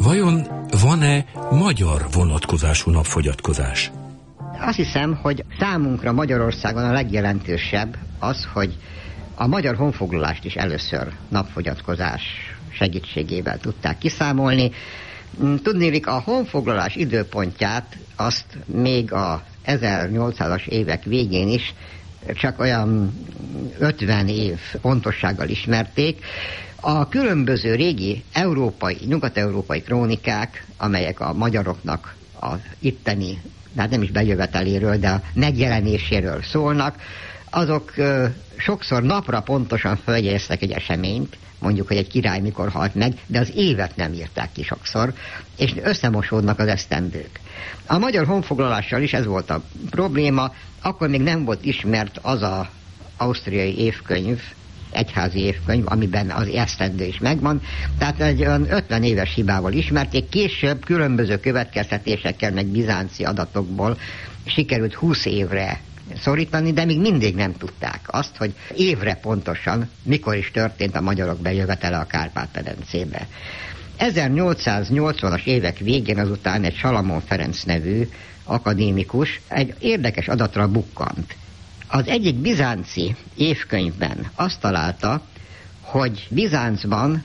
Vajon van-e magyar vonatkozású napfogyatkozás? Azt hiszem, hogy számunkra Magyarországon a legjelentősebb az, hogy a magyar honfoglalást is először napfogyatkozás segítségével tudták kiszámolni. Tudnélik, a honfoglalás időpontját azt még a 1800-as évek végén is csak olyan 50 év pontossággal ismerték. A különböző régi európai, nyugat-európai krónikák, amelyek a magyaroknak az itteni, hát nem is bejöveteléről, de a megjelenéséről szólnak, azok sokszor napra pontosan feljegyeztek egy eseményt, mondjuk, hogy egy király mikor halt meg, de az évet nem írták ki sokszor, és összemosódnak az esztendők. A magyar honfoglalással is ez volt a probléma, akkor még nem volt ismert az az ausztriai évkönyv, egyházi évkönyv, amiben az esztendő is megvan, tehát egy 50 éves hibával ismerték, később különböző következtetésekkel, meg bizánci adatokból sikerült 20 évre szorítani, de még mindig nem tudták azt, hogy évre pontosan mikor is történt a magyarok bejövetele a Kárpát-medencébe. 1880-as évek végén azután egy Salamon Ferenc nevű akadémikus egy érdekes adatra bukkant. Az egyik bizánci évkönyvben azt találta, hogy Bizáncban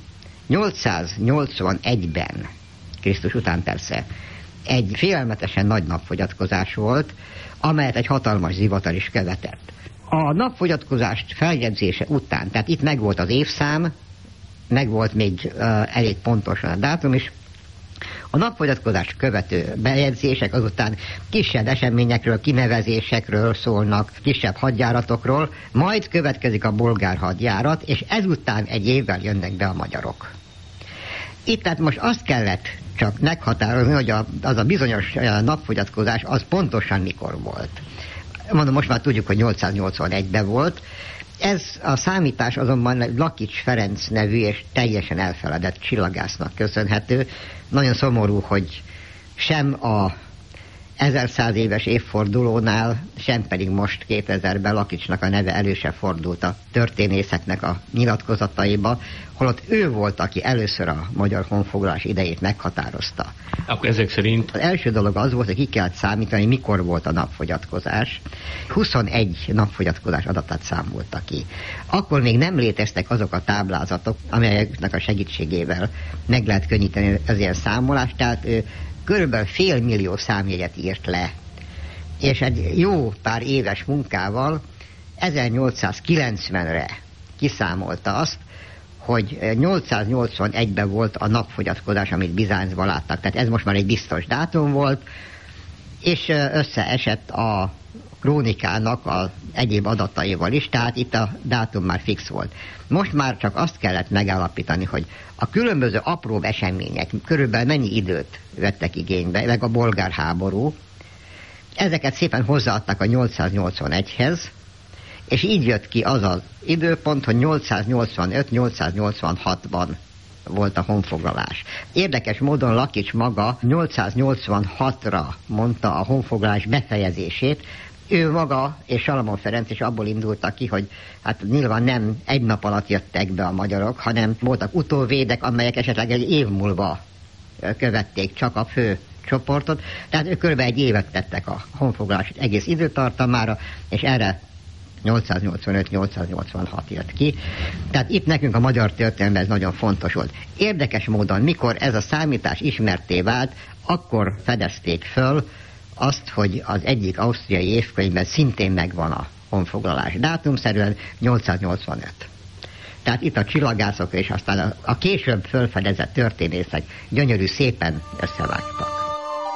881-ben, Krisztus után persze, egy félelmetesen nagy napfogyatkozás volt, amelyet egy hatalmas zivatar is követett. A napfogyatkozást feljegyzése után, tehát itt megvolt az évszám, megvolt még elég pontosan a dátum is, a napfogyatkozást követő bejegyzések azután kisebb eseményekről, kinevezésekről szólnak, kisebb hadjáratokról, majd következik a bolgár hadjárat, és ezután egy évvel jönnek be a magyarok. Itt tehát most azt kellett csak meghatározni, hogy az a bizonyos napfogyatkozás az pontosan mikor volt. Mondom, most már tudjuk, hogy 881-ben volt. Ez a számítás azonban Lakics Ferenc nevű és teljesen elfeledett csillagásznak köszönhető. Nagyon szomorú, hogy sem a 1100 éves évfordulónál, sem pedig most 2000-ben Lakicsnak a neve elő sem fordult a történészeknek a nyilatkozataiba, holott ő volt, aki először a magyar honfoglalás idejét meghatározta. Akkor ezek szerint? Az első dolog az volt, hogy ki kellett számítani, mikor volt a napfogyatkozás. 21 napfogyatkozás adatát számolta ki. Akkor még nem léteztek azok a táblázatok, amelyeknek a segítségével meg lehet könnyíteni az ilyen számolást, tehát körülbelül 500 000 számjegyet írt le. És egy jó pár éves munkával 1890-re kiszámolta azt, hogy 881-ben volt a napfogyatkozás, amit Bizáncban láttak. Tehát ez most már egy biztos dátum volt, és összeesett a krónikának az egyéb adataival is, tehát itt a dátum már fix volt. Most már csak azt kellett megállapítani, hogy a különböző apróbb események körülbelül mennyi időt vettek igénybe, meg a bolgár háború, ezeket szépen hozzáadtak a 881-hez, és így jött ki az az időpont, hogy 885-886-ban volt a honfoglalás. Érdekes módon Lakics maga 886-ra mondta a honfoglalás befejezését. Ő maga és Salamon Ferenc is abból indultak ki, hogy hát nyilván nem egy nap alatt jöttek be a magyarok, hanem voltak utóvédek, amelyek esetleg egy év múlva követték csak a fő csoportot. Tehát ők körülbelül egy évet tettek a honfoglalás egész időtartamára, és erre 885-886 jött ki. Tehát itt nekünk a magyar történelemben ez nagyon fontos volt. Érdekes módon, mikor ez a számítás ismertté vált, akkor fedezték föl azt, hogy az egyik ausztriai évkönyvben szintén megvan a honfoglalás. Dátumszerűen 885. Tehát itt a csillagászok és aztán a később fölfedezett történészek gyönyörű szépen összevágtak.